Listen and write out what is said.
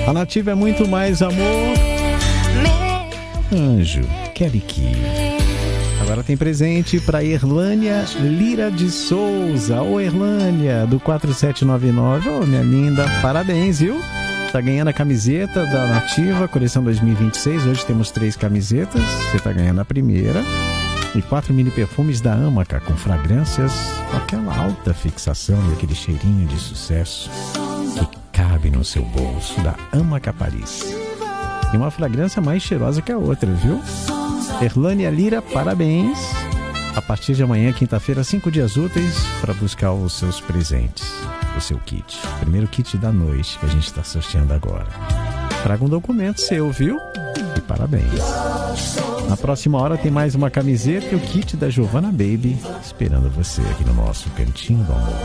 A Nativa é muito mais amor. Anjo, Kelly Key. Agora tem presente para Erlânia Lira de Souza. Ô Erlânia, do 4799. Ô minha linda, parabéns, viu? Tá ganhando a camiseta da Nativa, coleção 2026. Hoje temos 3 camisetas. Você tá ganhando a primeira. E 4 mini perfumes da Amaca, com fragrâncias com aquela alta fixação e aquele cheirinho de sucesso que cabe no seu bolso, da Amaca Paris. E uma fragrância mais cheirosa que a outra, viu? Erlânia Lira, parabéns. A partir de amanhã, quinta-feira, 5 dias úteis para buscar os seus presentes, o seu kit. Primeiro kit da noite que a gente está sorteando agora. Traga um documento seu, viu? E parabéns. Na próxima hora tem mais uma camiseta e o kit da Giovanna Baby esperando você aqui no nosso Cantinho do Amor.